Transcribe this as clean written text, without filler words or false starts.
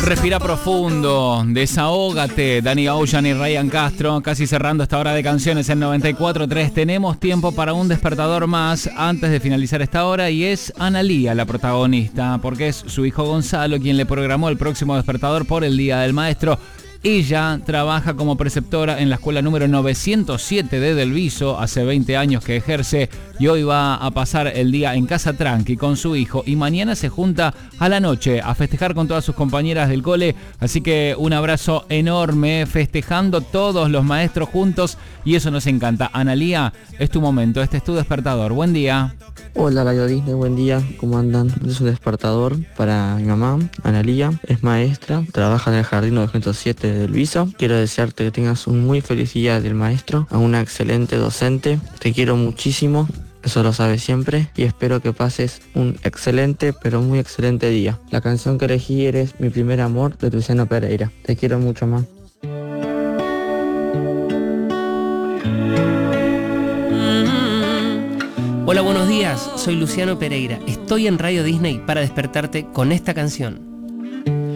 Respira profundo, desahógate, Danny Ocean y Ryan Castro, casi cerrando esta hora de canciones en 94.3. Tenemos tiempo para un despertador más antes de finalizar esta hora y es Analía la protagonista, porque es su hijo Gonzalo quien le programó el próximo despertador por el Día del Maestro. Ella trabaja como preceptora en la escuela número 907 de Delviso, hace 20 años que ejerce y hoy va a pasar el día en casa tranqui con su hijo y mañana se junta a la noche a festejar con todas sus compañeras del cole, así que un abrazo enorme, festejando todos los maestros juntos y eso nos encanta. Analía, es tu momento, este es tu despertador, buen día. Hola Radio Disney, buen día, ¿cómo andan? Es un despertador para mi mamá, Analía, es maestra, trabaja en el jardín 907 de Delviso. Quiero desearte que tengas un muy feliz día del maestro, a una excelente docente, te quiero muchísimo, eso lo sabes siempre, y espero que pases un excelente, pero muy excelente día. La canción que elegí eres Mi primer amor de Luciano Pereira, te quiero mucho más. Hola, buenos días, soy Luciano Pereira. Estoy en Radio Disney para despertarte con esta canción.